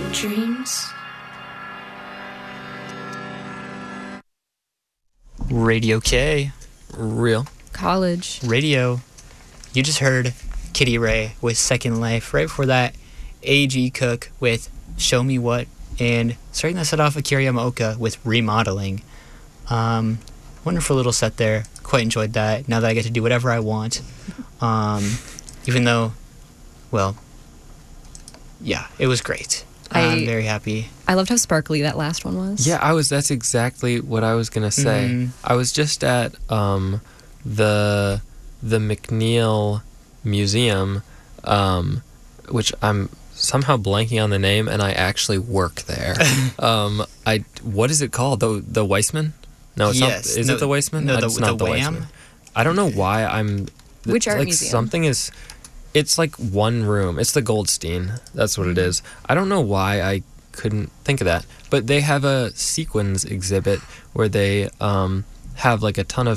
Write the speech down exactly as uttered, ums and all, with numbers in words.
dreams. Radio K. Real. College. Radio. You just heard Kitty Ray with Second Life. Right before that, A G Cook with Show Me What. And starting to set off Akira Yamaoka with Remodeling. Um, wonderful little set there. Quite enjoyed that. Now that I get to do whatever I want. Um, even though, well, yeah, it was great. I, I'm very happy. I loved how sparkly that last one was. Yeah, I was. That's exactly what I was gonna say. Mhm. I was just at um, the the McNeil Museum, um, which I'm somehow blanking on the name, and I actually work there. um, I what is it called? The the Weissman? No, it's Yes. not. Is No, it the Weissman? no, Uh, the- it's not the the Wham? Weissman. I don't know why I'm. Which art like museum? Something is. It's like one room. It's the Goldstein. That's what it is. I don't know why I couldn't think of that. But they have a sequins exhibit where they um, have like a ton of